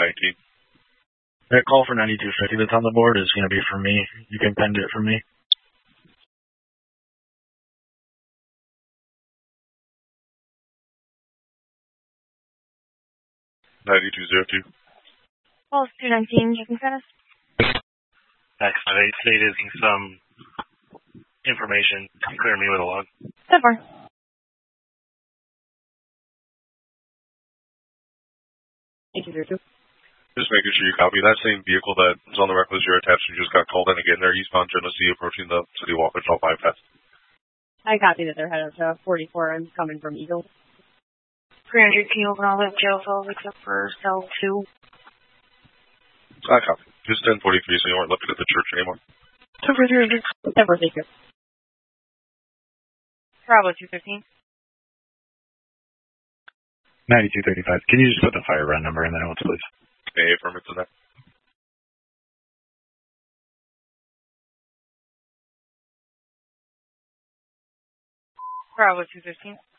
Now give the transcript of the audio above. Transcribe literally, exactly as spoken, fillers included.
nineteen. That call for ninety-two fifty that's on the board is going to be for me. You can bend it for me. ninety-two oh two. Pulse two nineteen, checking status. Thanks. They stated some information. Clear me with a log. So far. eighty-two oh two. Just making sure you copy that same vehicle that was on the reckless you're attached to just got called in again. They're eastbound Genesee approaching the City Walk Waukesha bypass. I copy that they're headed to forty-four. I'm coming from Eagle. three hundred, can you open all the jail cells except for cell two? I copy. Just ten forty-three, so you weren't looking at the church anymore. ten for three hundred. ten for three hundred. Bravo two fifteen. ninety-two thirty-five. Can you just put the fire run number in the notes, please? A permits in there. Bravo two fifteen.